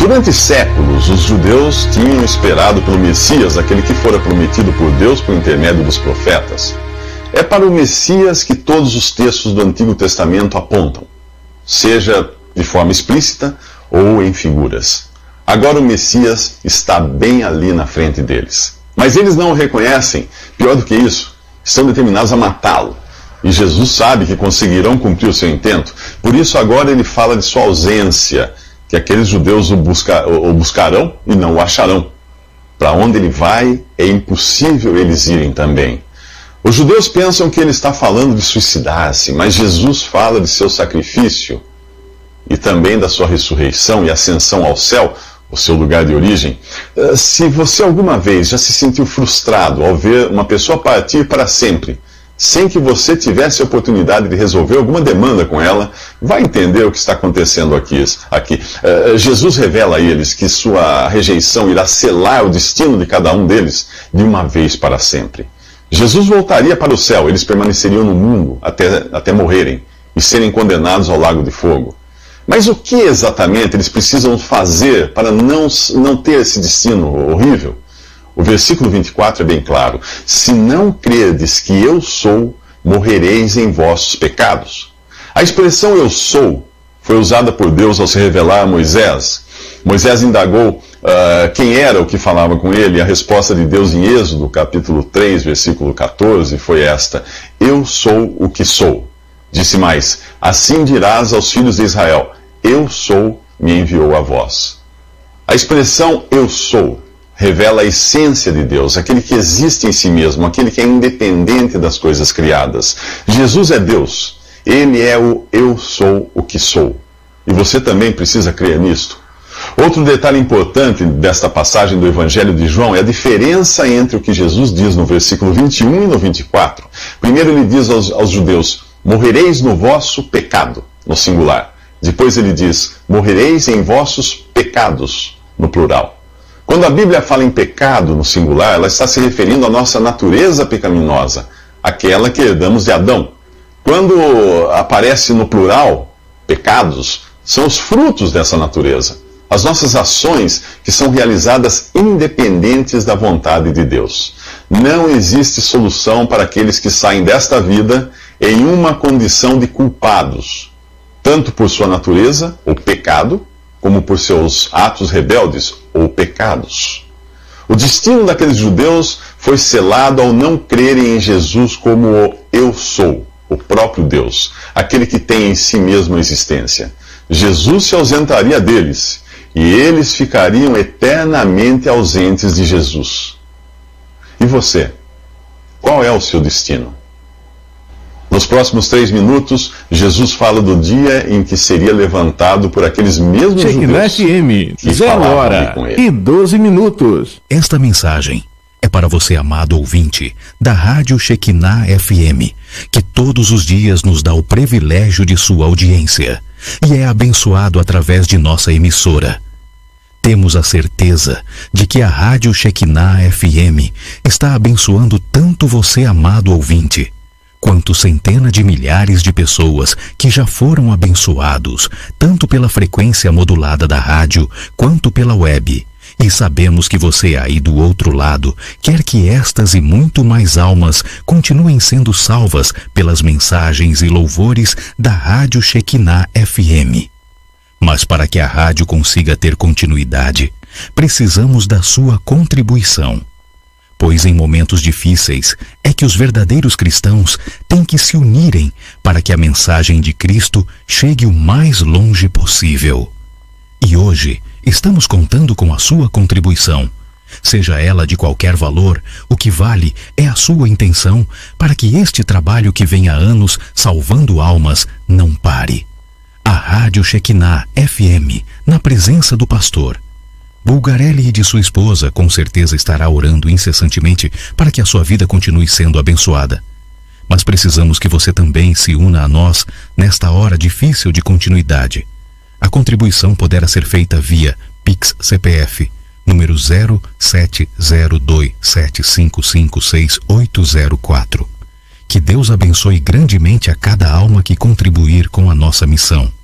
Durante séculos, os judeus tinham esperado pelo Messias, aquele que fora prometido por Deus por intermédio dos profetas. É para o Messias que todos os textos do Antigo Testamento apontam, seja de forma explícita ou em figuras. Agora o Messias está bem ali na frente deles. Mas eles não o reconhecem. Pior do que isso, estão determinados a matá-lo. E Jesus sabe que conseguirão cumprir o seu intento. Por isso agora ele fala de sua ausência, que aqueles judeus o buscarão e não o acharão. Para onde ele vai, é impossível eles irem também. Os judeus pensam que ele está falando de suicidar-se, mas Jesus fala de seu sacrifício e também da sua ressurreição e ascensão ao céu, o seu lugar de origem. Se você alguma vez já se sentiu frustrado ao ver uma pessoa partir para sempre, sem que você tivesse a oportunidade de resolver alguma demanda com ela, vai entender o que está acontecendo aqui. Jesus revela a eles que sua rejeição irá selar o destino de cada um deles de uma vez para sempre. Jesus voltaria para o céu, eles permaneceriam no mundo até morrerem e serem condenados ao lago de fogo. Mas o que exatamente eles precisam fazer para não ter esse destino horrível? O versículo 24 é bem claro. Se não credes que eu sou, morrereis em vossos pecados. A expressão eu sou foi usada por Deus ao se revelar a Moisés. Moisés indagou quem era o que falava com ele. A resposta de Deus em Êxodo, capítulo 3, versículo 14, foi esta: eu sou o que sou. Disse mais: assim dirás aos filhos de Israel: eu sou, me enviou a vós. A expressão eu sou revela a essência de Deus, aquele que existe em si mesmo, aquele que é independente das coisas criadas. Jesus é Deus. Ele é o eu sou o que sou. E você também precisa crer nisto. Outro detalhe importante desta passagem do Evangelho de João é a diferença entre o que Jesus diz no versículo 21 e no 24. Primeiro ele diz aos judeus: morrereis no vosso pecado, no singular. Depois ele diz: morrereis em vossos pecados, no plural. Quando a Bíblia fala em pecado, no singular, ela está se referindo à nossa natureza pecaminosa, aquela que herdamos de Adão. Quando aparece no plural, pecados, são os frutos dessa natureza. As nossas ações que são realizadas independentes da vontade de Deus. Não existe solução para aqueles que saem desta vida em uma condição de culpados, tanto por sua natureza, ou pecado, como por seus atos rebeldes, ou pecados. O destino daqueles judeus foi selado ao não crerem em Jesus como o eu sou, o próprio Deus, aquele que tem em si mesmo a existência. Jesus se ausentaria deles, e eles ficariam eternamente ausentes de Jesus. E você? Qual é o seu destino? Nos próximos 3 minutos, Jesus fala do dia em que seria levantado por aqueles mesmos judeus FM, 0 hora e 12 minutos. Esta mensagem é para você, amado ouvinte, da Rádio Shekinah FM, que todos os dias nos dá o privilégio de sua audiência e é abençoado através de nossa emissora. Temos a certeza de que a Rádio Shekinah FM está abençoando tanto você, amado ouvinte, quanto centenas de milhares de pessoas que já foram abençoados, tanto pela frequência modulada da rádio, quanto pela web. E sabemos que você aí do outro lado quer que estas e muito mais almas continuem sendo salvas pelas mensagens e louvores da Rádio Shekinah FM. Mas para que a rádio consiga ter continuidade, precisamos da sua contribuição. Pois em momentos difíceis é que os verdadeiros cristãos têm que se unirem para que a mensagem de Cristo chegue o mais longe possível. E hoje estamos contando com a sua contribuição. Seja ela de qualquer valor, o que vale é a sua intenção para que este trabalho que vem há anos salvando almas não pare. A Rádio Shekinah FM, na presença do pastor Bulgarelli e de sua esposa, com certeza estará orando incessantemente para que a sua vida continue sendo abençoada. Mas precisamos que você também se una a nós nesta hora difícil de continuidade. A contribuição poderá ser feita via Pix CPF, número 070275568804. Que Deus abençoe grandemente a cada alma que contribuir com a nossa missão.